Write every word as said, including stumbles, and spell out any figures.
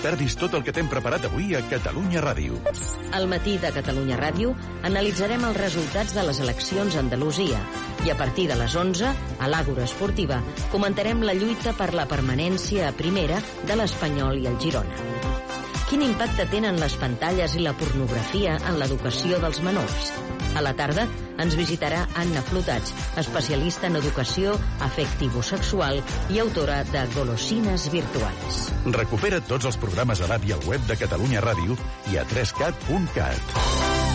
perdis tot el que t'hem preparat avui a Catalunya Ràdio. Al matí de Catalunya Ràdio analitzarem els resultats de les eleccions a Andalusia i a partir de les onze, a l'Àgora Esportiva, comentarem la lluita per la permanència a primera de l'Espanyol i el Girona. Quin impacte tenen les pantalles i la pornografia en l'educació dels menors? A la tarda ens visitarà Anna Flotats, especialista en educació afectivo-sexual i autora de Golosines virtuals. Recupera tots els programes a l'app i al web de Catalunya Ràdio i a tres cat punt cat.